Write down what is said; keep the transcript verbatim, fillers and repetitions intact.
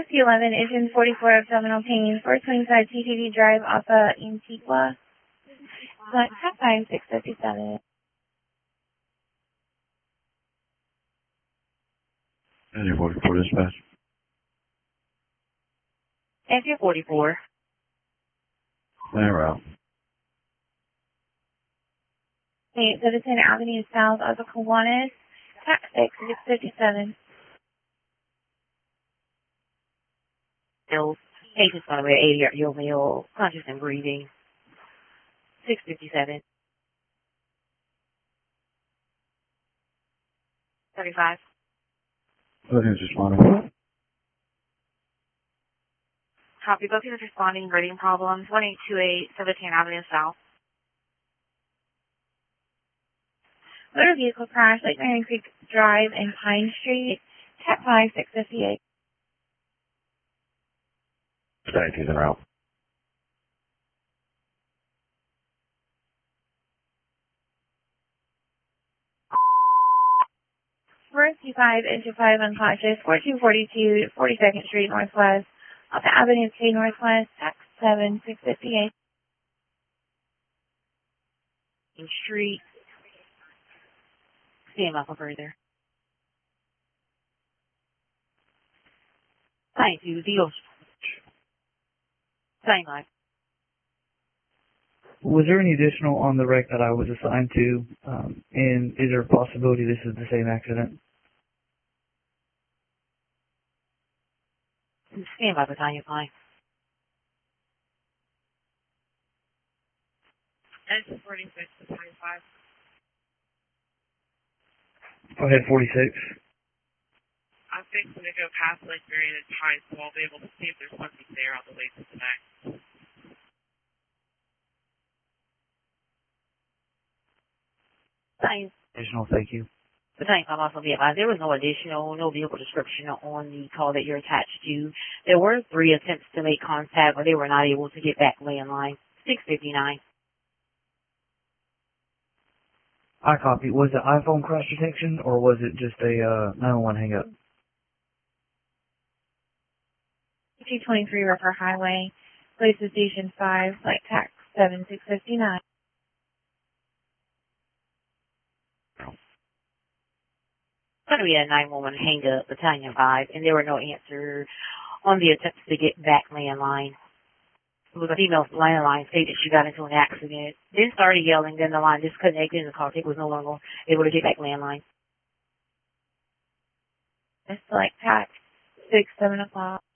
F P eleven, engine forty-four, abdominal pain, four twenty-five T T V Drive, Alpha Antigua. Select Cat five six fifty-seven. Engine forty-four dispatch. Engine forty-four. Plan route. eight seventeen Avenue South of the Kiwanis. Cat six six fifty-seven. Bill, patient's going to be eighty-year-old male, conscious and breathing. six fifty-seven. thirty-five. Bookings responding. Copy. Booking is responding. Rating problems. one eight two eight, seventeen Avenue South. Motor vehicle crash, Lake Marion Creek Drive and Pine Street. Cat five six fifty-eight. Stay en route. Mercy five, engine five unconscious, fourteen forty-two, forty-second Street Northwest, Alpha Avenue K Northwest, tax seven six fifty-eight. Street. Stand up further. Thank you, Dios. Same life. Was there any additional on the wreck that I was assigned to? Um, and is there a possibility this is the same accident? Stand by, Battalion five. Engine forty-six, Battalion five. Go ahead, forty-six. I think when they go past Lake Marion and Pine, so I'll be able to see if there's something there on the way to the next. Thanks. Additional, thank you. But thanks, I'm also be advised, there was no additional, no vehicle description on the call that you're attached to. There were three attempts to make contact, but they were not able to get back landline. six fifty-nine. I copy. Was it iPhone crash detection or was it just a uh, nine one one hang up? two twenty-three River Highway, Police Station five, Light Tax seven six fifty-nine. Going to be a nine one one hang up, Battalion five, and there were no answer on the attempts to get back landline. It was a female landline stated she got into an accident, then started yelling, then the line disconnected and the call taker was no longer able to get back landline. It's like tax six, seven o'clock.